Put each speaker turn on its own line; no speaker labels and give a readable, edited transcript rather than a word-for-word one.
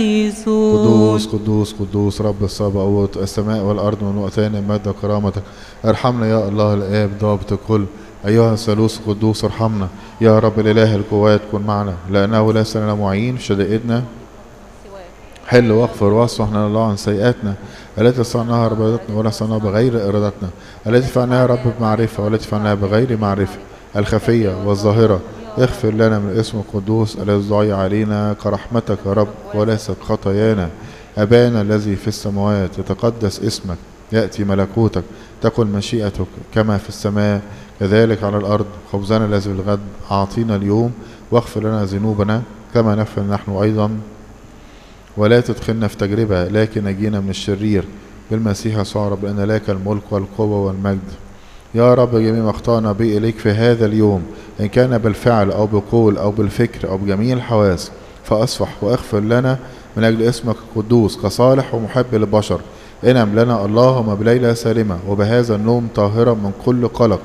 قدوس قدوس قدوس رب الصباوت، السماء والأرض مملوءتان مجد كرامتك. ارحمنا يا الله الآب ضابط الكل، أيها الثالوث القدوس ارحمنا. يا رب الإله القوات كن معنا، لأنه ليس لنا معين في شدائدنا. حل واغفر واصفح لنا الله عن سيئاتنا التي صنعها ربنا ولا صنعها بغير إرادتنا، التي فعلناها يا رب بمعرفة والتي فعلناها بغير معرفة، الخفية والظاهرة. اغفر لنا من اسم القدوس الذي ضيع علينا كرحمتك يا رب وليست خطايانا. أبانا الذي في السماوات، يتقدس اسمك، يأتي ملكوتك، تكن مشيئتك كما في السماء كذلك على الأرض. خبزنا الذي بالغد أعطينا اليوم، واغفر لنا ذنوبنا كما نغفر نحن أيضا، ولا تدخلنا في تجربة لكن نجينا من الشرير. بالمسيح يسوع رب، لأن لك الملك والقوة والمجد. يا رب جميع ما اخطأنا به إليك في هذا اليوم، إن كان بالفعل أو بقول أو بالفكر أو بجميع الحواس، فأصفح واغفر لنا من أجل اسمك القدوس كصالح ومحب للبشر. انعم لنا اللهم بليلة سالمة وبهذا النوم طاهرا من كل قلق،